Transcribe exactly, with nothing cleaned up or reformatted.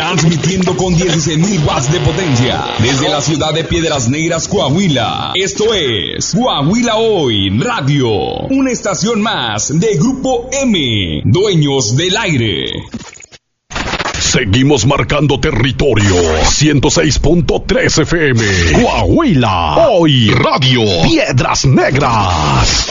transmitiendo con dieciséis mil watts de potencia desde la ciudad de Piedras Negras, Coahuila. Esto es Coahuila Hoy Radio, una estación más de Grupo M, dueños del aire. Seguimos marcando territorio. ciento seis punto tres F M. Coahuila Hoy Radio. Piedras Negras.